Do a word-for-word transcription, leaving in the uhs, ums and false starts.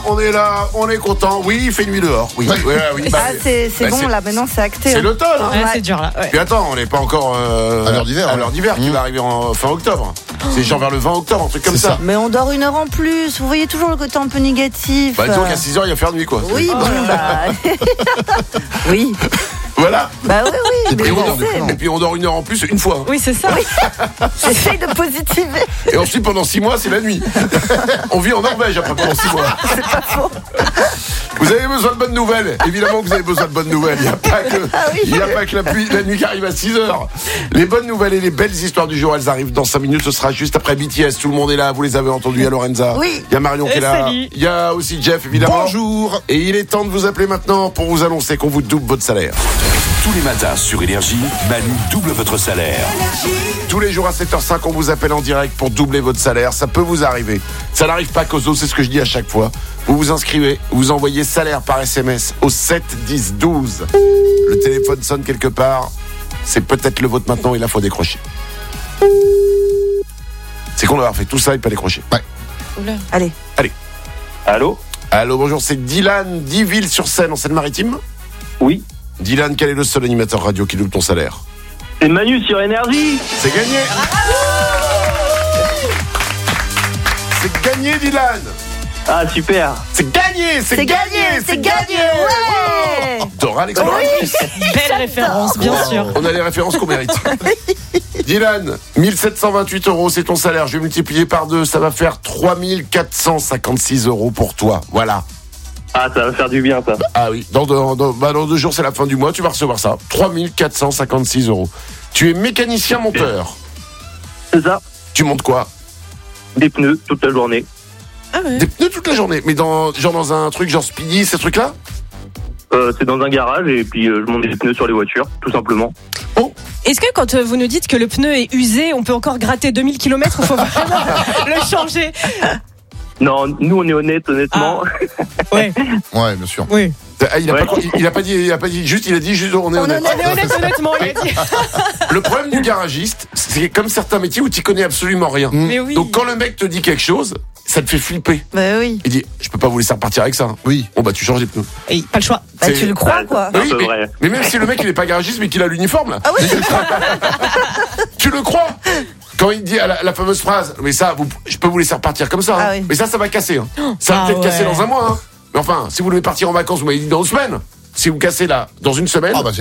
On est là, on est content. Oui, il fait nuit dehors. Oui, oui, oui, oui, bah, ah, c'est, c'est bah, bon, c'est, là, maintenant, c'est acté. C'est hein. l'automne. Hein. Ouais, c'est dur, là. Ouais. Puis attends, on n'est pas encore euh, à l'heure d'hiver. À l'heure d'hiver, mmh. qui va arriver en fin octobre. C'est genre vers le vingt octobre, un truc comme c'est ça. ça. Mais on dort une heure en plus. Vous voyez toujours le côté un peu négatif. Bah, disons qu'à six heures, il va faire nuit, quoi. Oui, c'est... bon, bah. oui. Voilà. Bah oui, oui. Et, Mais on je dort, sais. et puis on dort une heure en plus une fois. Oui, c'est ça. Oui. J'essaye de positiver. Et ensuite, pendant six mois, c'est la nuit. On vit en Norvège après pendant six mois. C'est pas faux. Vous avez besoin de bonnes nouvelles. Évidemment que vous avez besoin de bonnes nouvelles. Il n'y a pas que, Ah oui. il y a pas que la, pluie, la nuit qui arrive à six heures. Les bonnes nouvelles et les belles histoires du jour, elles arrivent dans cinq minutes. Ce sera juste après B T S. Tout le monde est là. Vous les avez entendus. Il y a Lorenza. Oui. Il y a Marion qui est là. Salut. Il y a aussi Jeff, évidemment. Bonjour. Et il est temps de vous appeler maintenant pour vous annoncer qu'on vous double votre salaire. Tous les matins sur Énergie, Manu double votre salaire. Tous les jours à sept heures cinq, on vous appelle en direct pour doubler votre salaire. Ça peut vous arriver. Ça n'arrive pas qu'aux autres, c'est ce que je dis à chaque fois. Vous vous inscrivez, vous envoyez salaire par S M S au sept dix douze. Le téléphone sonne quelque part. C'est peut-être le vôtre maintenant et là, il faut décrocher. C'est con d'avoir fait tout ça et pas décrocher. Ouais. Oula. Allez. Allô ? Allô, bonjour, c'est Dylan d'Yville-sur-Seine, en Seine-Maritime. Oui. Dylan, quel est le seul animateur radio qui double ton salaire ? C'est Manu sur Énergie. C'est gagné. C'est gagné, Dylan. Ah, super. C'est gagné, c'est, C'est gagné, gagné, c'est gagné. Ouais. Oh, Dora l'exploratrice. Belle référence, bien sûr. On a les références qu'on mérite. Dylan, mille sept cent vingt-huit euros, c'est ton salaire. Je vais multiplier par deux, ça va faire trois mille quatre cent cinquante-six euros pour toi. Voilà. Ah, ça va faire du bien, ça. Ah oui, dans, dans, dans, bah dans deux jours, c'est la fin du mois, tu vas recevoir ça. trois mille quatre cent cinquante-six euros. Tu es mécanicien monteur. C'est ça. Tu montes quoi ? Des pneus toute la journée. Ah ouais. Des pneus toute la journée, mais dans, genre dans un truc genre Speedy, ces trucs-là ? Euh, c'est dans un garage et puis euh, je monte des pneus sur les voitures, tout simplement. Est-ce que quand euh, vous nous dites que le pneu est usé, on peut encore gratter deux mille kilomètres ou faut vraiment le changer ? Non, nous on est honnête, honnêtement. Ouais, Ouais, bien sûr. oui. Ah, il, a Ouais. pas, il, il a pas dit, il a pas dit, juste, il a dit juste, on est On est honnête. On est honnête, honnêtement, il a dit. Le problème du garagiste, c'est comme certains métiers où tu connais absolument rien. Mais oui. Donc quand le mec te dit quelque chose, ça te fait flipper. Bah oui. Il dit, je peux pas vous laisser repartir avec ça. Oui. Bon bah tu changes les pneus. Et pas le choix. Bah, C'est- tu le crois, quoi. C'est un Oui, peu mais, vrai. mais même si le mec il est pas garagiste mais qu'il a l'uniforme là, Ah oui. tu le crois. Quand il dit à la, la fameuse phrase, mais ça, vous, je peux vous laisser repartir comme ça. Hein. Ah oui. Mais ça, ça va casser. Hein. Ça va Ah peut-être ouais. casser dans un mois. Hein. Mais enfin, si vous devez partir en vacances, vous m'avez dit dans deux semaines. Si vous cassez là, dans une semaine. Ah bah